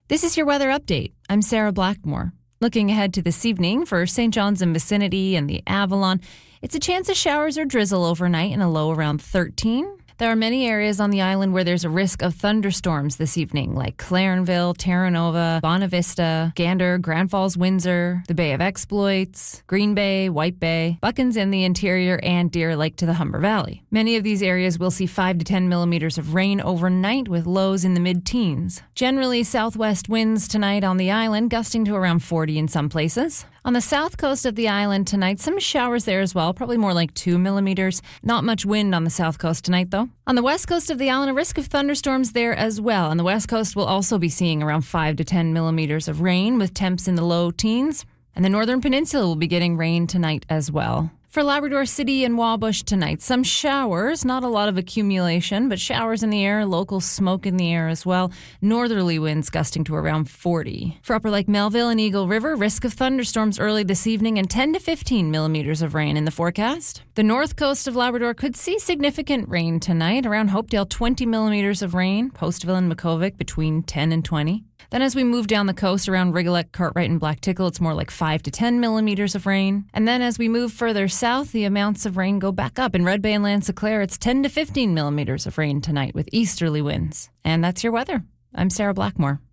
This is your weather update. I'm Sarah Blackmore. Looking ahead to this evening for St. John's and vicinity and the Avalon, it's a chance of showers or drizzle overnight and a low around 13. There are many areas on the island where there's a risk of thunderstorms this evening, like Clarenville, Terra Nova, Bonavista, Gander, Grand Falls, Windsor, the Bay of Exploits, Green Bay, White Bay, Buckens in the interior, and Deer Lake to the Humber Valley. Many of these areas will see 5 to 10 millimeters of rain overnight with lows in the mid-teens. Generally, southwest winds tonight on the island, gusting to around 40 in some places. On the south coast of the island tonight, some showers there as well, probably more like 2 millimeters. Not much wind on the south coast tonight, though. On the west coast of the island, a risk of thunderstorms there as well. On the west coast, we'll also be seeing around 5 to 10 millimeters of rain with temps in the low teens. And the northern peninsula will be getting rain tonight as well. For Labrador City and Wabush tonight, some showers, not a lot of accumulation, but showers in the air, local smoke in the air as well. Northerly winds gusting to around 40. For Upper Lake Melville and Eagle River, risk of thunderstorms early this evening and 10 to 15 millimeters of rain in the forecast. The north coast of Labrador could see significant rain tonight. Around Hopedale, 20 millimeters of rain. Postville and Makkovik between 10 and 20. Then as we move down the coast around Rigolet, Cartwright, and Black Tickle, it's more like 5 to 10 millimeters of rain. And then as we move further south, the amounts of rain go back up. In Red Bay and Lanse-Claire, it's 10 to 15 millimeters of rain tonight with easterly winds. And that's your weather. I'm Sarah Blackmore.